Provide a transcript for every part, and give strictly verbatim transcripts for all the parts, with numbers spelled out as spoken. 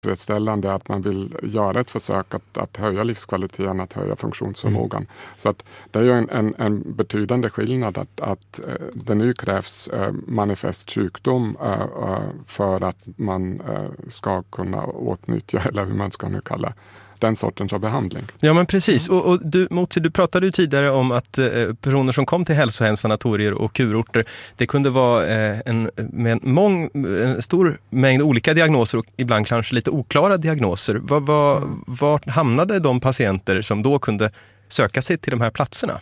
tillfredsställande att man vill göra ett försök att, att höja livskvaliteten, att höja funktionsförmågan. Mm. Så att det är ju en, en, en betydande skillnad att, att uh, det nu krävs uh, manifest sjukdom uh, uh, för att man uh, ska kunna åtnyttja, eller hur man ska nu kalla den sortens av behandling. Ja, men precis. Och, och du, Motsi, du pratade ju tidigare om att eh, personer som kom till hälsohemsanatorier och kurorter, det kunde vara eh, en, med en, mång, en stor mängd olika diagnoser och ibland kanske lite oklara diagnoser. Var, var, mm. var hamnade de patienter som då kunde söka sig till de här platserna?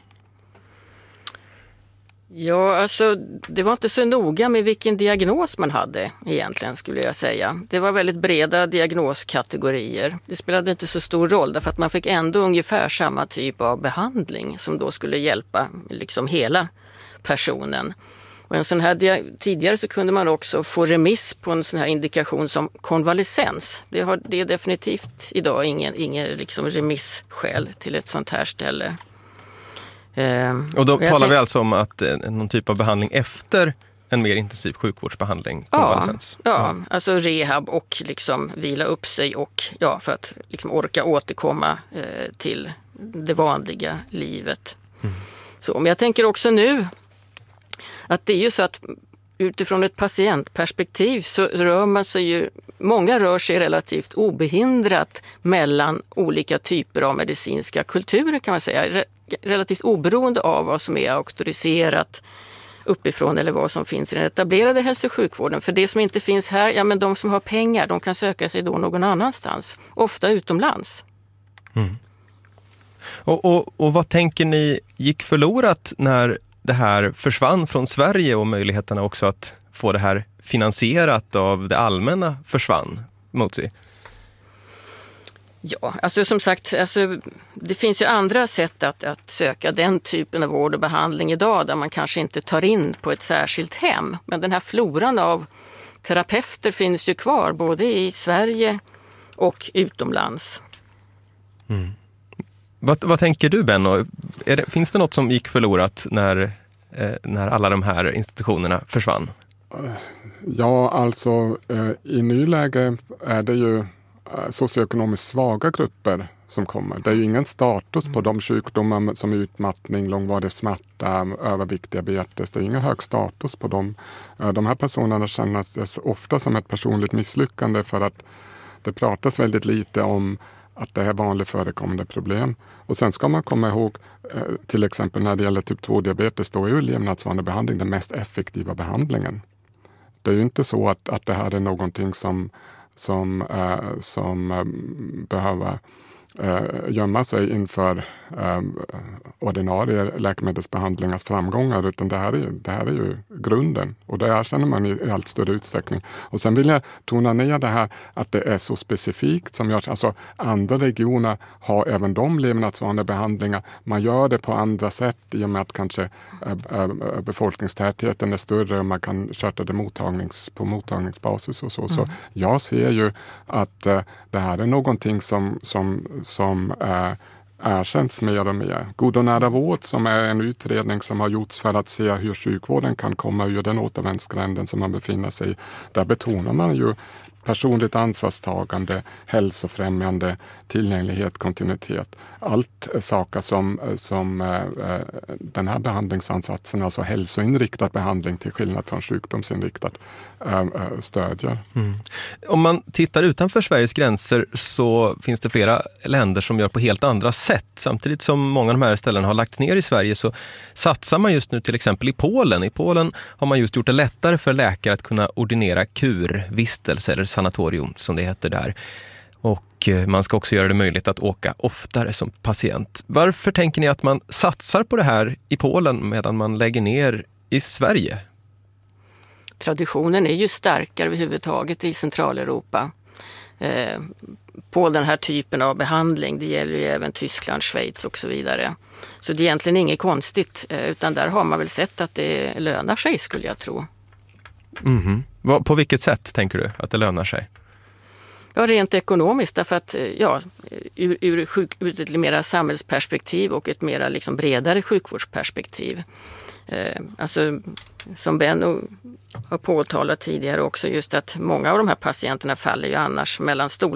Ja, alltså det var inte så noga med vilken diagnos man hade egentligen, skulle jag säga. Det var väldigt breda diagnoskategorier. Det spelade inte så stor roll därför att man fick ändå ungefär samma typ av behandling som då skulle hjälpa liksom hela personen. Och en sån här, tidigare så kunde man också få remiss på en sån här indikation som konvalescens. Det, har, det är definitivt idag ingen, ingen liksom remisskäl till ett sånt här ställe. Och då talar vi alltså om att eh, någon typ av behandling efter en mer intensiv sjukvårdsbehandling. Ja, ja, alltså rehab och liksom vila upp sig och ja, för att liksom orka återkomma eh, till det vanliga livet. Mm. Så, men jag tänker också nu att det är ju så att utifrån ett patientperspektiv så rör man sig ju, många rör sig relativt obehindrat mellan olika typer av medicinska kulturer kan man säga. Relativt oberoende av vad som är auktoriserat uppifrån eller vad som finns i den etablerade hälso- och sjukvården. För det som inte finns här, ja men de som har pengar, de kan söka sig då någon annanstans. Ofta utomlands. Mm. Och, och, och vad tänker ni gick förlorat när det här försvann från Sverige och möjligheterna också att få det här finansierat av det allmänna försvann, Motsi? Ja, alltså som sagt, alltså, det finns ju andra sätt att, att söka den typen av vård och behandling idag där man kanske inte tar in på ett särskilt hem. Men den här floran av terapeuter finns ju kvar både i Sverige och utomlands. Mm. Vad, vad tänker du, Benno? Är det, finns det något som gick förlorat när, eh, när alla de här institutionerna försvann? Ja, alltså eh, i nuläge är det ju socioekonomiskt svaga grupper som kommer. Det är ju ingen status på de sjukdomar som utmattning, långvarig smärta, övervikt, diabetes. Det är ingen hög status på dem. De här personerna känns ofta som ett personligt misslyckande för att det pratas väldigt lite om att det är vanligt förekommande problem. Och sen ska man komma ihåg, till exempel när det gäller typ två-diabetes, då är ju levnadsvanlig behandling den mest effektiva behandlingen. Det är ju inte så att, att det här är någonting som som, eh, som eh, behöver eh, gömma sig inför eh, ordinarie läkemedelsbehandlingars framgångar, utan det här, är, det här är ju grunden och det erkänner man i, i allt större utsträckning. Och sen vill jag tona ner det här att det är så specifikt som görs, alltså andra regioner har även de levnadsvanliga behandlingar, man gör det på andra sätt i och med att kanske äh, äh, befolkningstätheten är större och man kan köta det mottagnings, på mottagningsbasis och så. Mm. Så jag ser ju att äh, det här är någonting som, som, som äh, erkänns mer och mer. God och nära vård som är en utredning som har gjorts för att se hur sjukvården kan komma ur den återvändsgränden som man befinner sig i. Där betonar man ju personligt ansvarstagande, hälsofrämjande, tillgänglighet, kontinuitet. Allt är saker som, som äh, den här behandlingsansatsen, alltså hälsoinriktad behandling till skillnad från sjukdomsinriktad, äh, stödjer. Mm. Om man tittar utanför Sveriges gränser så finns det flera länder som gör på helt andra sätt. Samtidigt som många av de här ställena har lagt ner i Sverige så satsar man just nu till exempel i Polen. I Polen har man just gjort det lättare för läkare att kunna ordinera kurvistelse eller sanatorium som det heter där. Och man ska också göra det möjligt att åka oftare som patient. Varför tänker ni att man satsar på det här i Polen medan man lägger ner i Sverige? Traditionen är ju starkare överhuvudtaget i Centraleuropa eh, på den här typen av behandling. Det gäller ju även Tyskland, Schweiz och så vidare. Så det är egentligen inget konstigt, eh, utan där har man väl sett att det lönar sig, skulle jag tro. Mm-hmm. På vilket sätt tänker du att det lönar sig? Ja, rent ekonomiskt, därför att ja, ur, ur, sjuk, ur ett mera samhällsperspektiv och ett mera liksom bredare sjukvårdsperspektiv. Eh, alltså, som Benno har påtalat tidigare också, just att många av de här patienterna faller ju annars mellan stolarna.